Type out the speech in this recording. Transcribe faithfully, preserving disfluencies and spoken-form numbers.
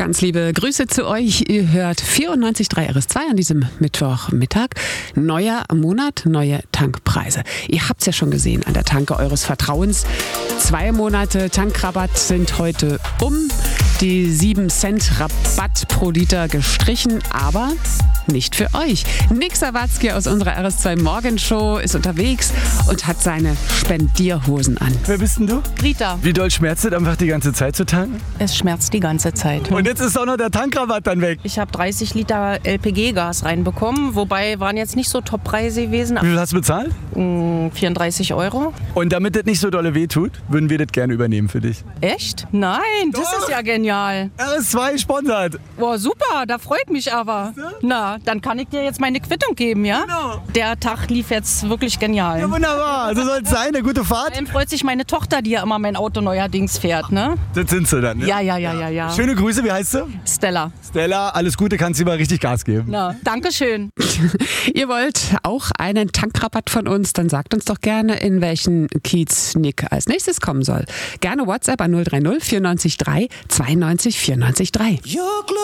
Ganz liebe Grüße zu euch. Ihr hört vierundneunzig Komma drei R S zwei an diesem Mittwochmittag. Neuer Monat, neue Tankpreise. Ihr habt es ja schon gesehen an der Tanke eures Vertrauens. Zwei Monate Tankrabatt sind heute um. Die sieben Cent Rabatt pro Liter gestrichen, aber nicht für euch. Nick Sawatzki aus unserer R S zwei Morgenshow ist unterwegs und hat seine Spendierhosen an. Wer bist denn du? Rita. Wie doll schmerzt es, einfach die ganze Zeit zu tanken? Es schmerzt die ganze Zeit. Und jetzt ist auch noch der Tankrabatt dann weg. Ich habe dreißig Liter L P G-Gas reinbekommen, wobei waren jetzt nicht so Top-Preise gewesen. Wie viel hast du bezahlt? vierunddreißig Euro. Und damit das nicht so dolle weh tut, würden wir das gerne übernehmen für dich. Echt? Nein, das Doch. ist ja genial. R S zwei sponsert. Boah, super, da freut mich aber. Na, dann kann ich dir jetzt meine Quittung geben, ja? Genau. Der Tag lief jetzt wirklich genial. Ja, wunderbar. So soll es sein. Eine gute Fahrt. Dann freut sich meine Tochter, die ja immer mein Auto neuerdings fährt, ne? Das sind sie dann, ne? Ja, ja, ja, ja, ja. Schöne Grüße. Wie heißt du? Stella. Stella, alles Gute. Kannst du mal richtig Gas geben. Na, Dankeschön. Ihr wollt auch einen Tankrabatt von uns? Dann sagt uns doch gerne, in welchen Kiez Nick als nächstes kommen soll. Gerne WhatsApp an null drei null vierundneunzig drei zweiundneunzig vierundneunzig drei.